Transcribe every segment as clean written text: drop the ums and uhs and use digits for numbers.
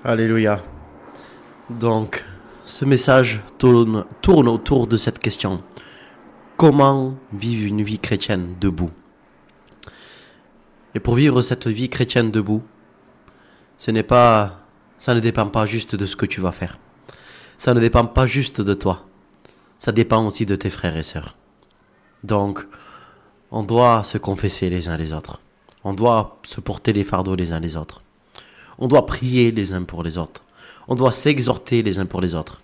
Alléluia. Donc, ce message tourne autour de cette question. Comment vivre une vie chrétienne debout? Et pour vivre cette vie chrétienne debout, ça ne dépend pas juste de ce que tu vas faire. Ça ne dépend pas juste de toi. Ça dépend aussi de tes frères et sœurs. Donc, on doit se confesser les uns les autres. On doit se porter les fardeaux les uns les autres. On doit prier les uns pour les autres. On doit s'exhorter les uns pour les autres.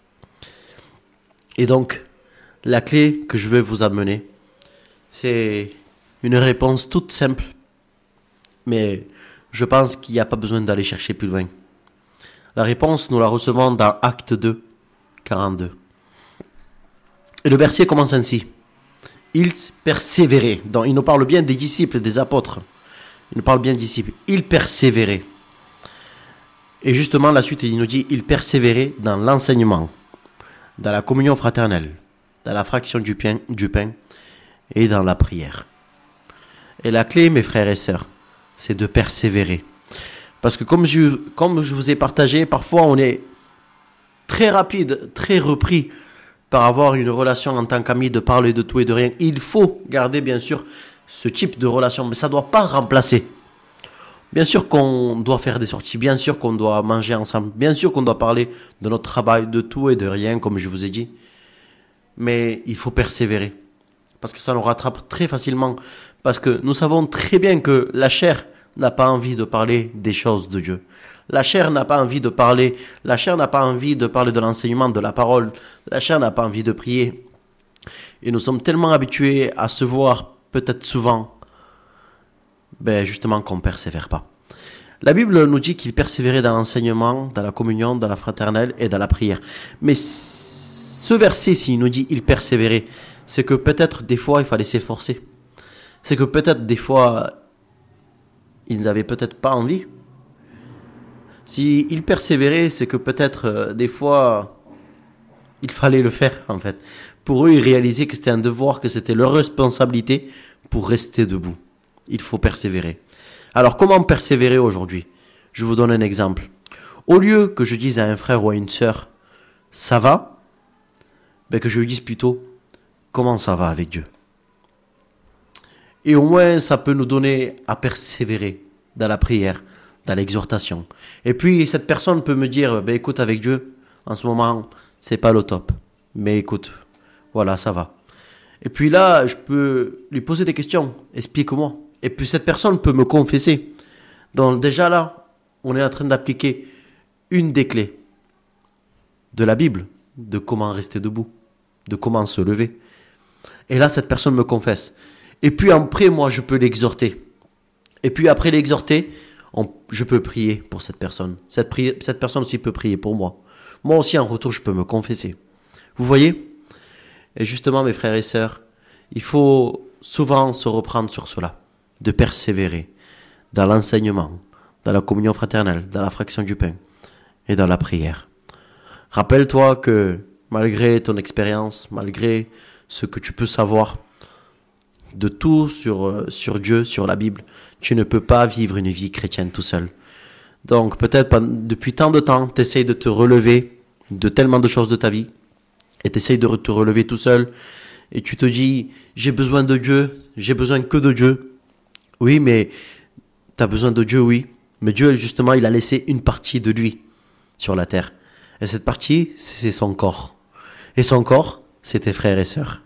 Et donc, la clé que je veux vous amener, c'est une réponse toute simple, mais je pense qu'il n'y a pas besoin d'aller chercher plus loin. La réponse, nous la recevons dans Actes 2, 42. Et le verset commence ainsi. Ils persévéraient. Donc, il nous parle bien des disciples, des apôtres. Il nous parle bien des disciples. Ils persévéraient. Et justement, la suite, il nous dit, ils persévéraient dans l'enseignement, dans la communion fraternelle, dans la fraction du pain et dans la prière. Et la clé, mes frères et sœurs, c'est de persévérer. Parce que comme je vous ai partagé, parfois on est très rapide, très repris par avoir une relation en tant qu'ami, de parler de tout et de rien. Il faut garder bien sûr ce type de relation, mais ça ne doit pas remplacer. Bien sûr qu'on doit faire des sorties, bien sûr qu'on doit manger ensemble, bien sûr qu'on doit parler de notre travail, de tout et de rien, comme je vous ai dit. Mais il faut persévérer, parce que ça nous rattrape très facilement. Parce que nous savons très bien que la chair n'a pas envie de parler des choses de Dieu. La chair n'a pas envie de parler de l'enseignement, de la parole. La chair n'a pas envie de prier. Et nous sommes tellement habitués à se voir peut-être souvent, justement qu'on ne persévère pas. La Bible nous dit qu'il persévérait dans l'enseignement, dans la communion, dans la fraternelle et dans la prière. Mais ce verset-ci nous dit il persévérait, c'est que peut-être des fois il fallait s'efforcer. C'est que peut-être des fois ils n'avaient peut-être pas envie. S'ils persévéraient, c'est que peut-être des fois il fallait le faire en fait. Pour eux, ils réalisaient que c'était un devoir, que c'était leur responsabilité pour rester debout. Il faut persévérer. Alors, comment persévérer aujourd'hui? Je vous donne un exemple. Au lieu que je dise à un frère ou à une sœur, ça va, que je lui dise plutôt, comment ça va avec Dieu? Et au moins, ça peut nous donner à persévérer dans la prière, dans l'exhortation. Et puis, cette personne peut me dire, écoute, avec Dieu, en ce moment, c'est pas le top. Mais écoute, voilà, ça va. Et puis là, je peux lui poser des questions. Explique-moi. Et puis cette personne peut me confesser. Donc déjà là, on est en train d'appliquer une des clés de la Bible, de comment rester debout, de comment se lever. Et là, cette personne me confesse. Et puis après, moi, je peux l'exhorter. Et puis après l'exhorter, je peux prier pour cette personne. Cette personne aussi peut prier pour moi. Moi aussi, en retour, je peux me confesser. Vous voyez? Et justement, mes frères et sœurs, il faut souvent se reprendre sur cela, de persévérer dans l'enseignement, dans la communion fraternelle, dans la fraction du pain et dans la prière. Rappelle-toi que malgré ton expérience, malgré ce que tu peux savoir de tout sur Dieu, sur la Bible, tu ne peux pas vivre une vie chrétienne tout seul. Donc peut-être depuis tant de temps, tu essayes de te relever de tellement de choses de ta vie et tu essayes de te relever tout seul et tu te dis, j'ai besoin de Dieu, j'ai besoin que de Dieu. Oui, mais tu as besoin de Dieu, oui. Mais Dieu, justement, il a laissé une partie de lui sur la terre. Et cette partie, c'est son corps. Et son corps, c'est tes frères et sœurs.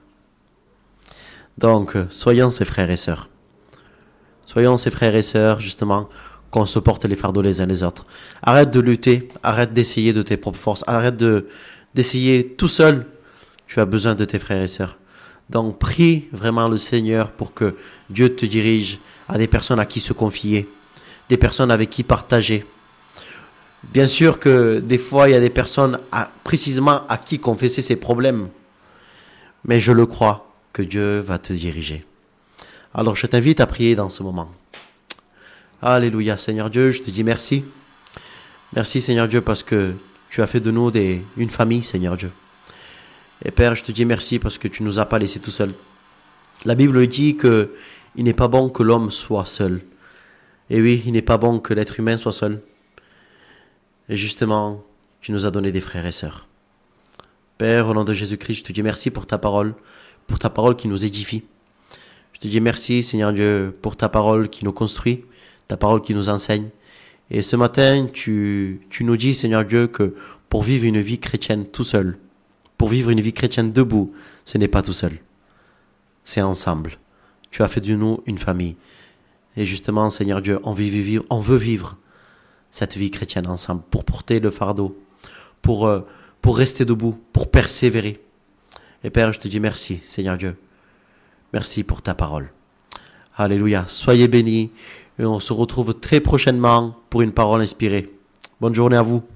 Donc, soyons ses frères et sœurs. Soyons ses frères et sœurs, justement, qu'on se porte les fardeaux les uns les autres. Arrête de lutter, arrête d'essayer de tes propres forces, arrête d'essayer tout seul. Tu as besoin de tes frères et sœurs. Donc, prie vraiment le Seigneur pour que Dieu te dirige à des personnes à qui se confier, des personnes avec qui partager. Bien sûr que des fois, il y a des personnes précisément à qui confesser ses problèmes. Mais je le crois que Dieu va te diriger. Alors, je t'invite à prier dans ce moment. Alléluia, Seigneur Dieu, je te dis merci. Merci, Seigneur Dieu, parce que tu as fait de nous une famille, Seigneur Dieu. Et Père, je te dis merci parce que tu ne nous as pas laissés tout seuls. La Bible dit qu'il n'est pas bon que l'homme soit seul. Et oui, il n'est pas bon que l'être humain soit seul. Et justement, tu nous as donné des frères et sœurs. Père, au nom de Jésus-Christ, je te dis merci pour ta parole qui nous édifie. Je te dis merci, Seigneur Dieu, pour ta parole qui nous construit, ta parole qui nous enseigne. Et ce matin, tu nous dis, Seigneur Dieu, que pour vivre une vie chrétienne tout seul, pour vivre une vie chrétienne debout, ce n'est pas tout seul. C'est ensemble. Tu as fait de nous une famille. Et justement, Seigneur Dieu, on veut vivre cette vie chrétienne ensemble, pour porter le fardeau, pour rester debout, pour persévérer. Et Père, je te dis merci, Seigneur Dieu. Merci pour ta parole. Alléluia. Soyez bénis et on se retrouve très prochainement pour une parole inspirée. Bonne journée à vous.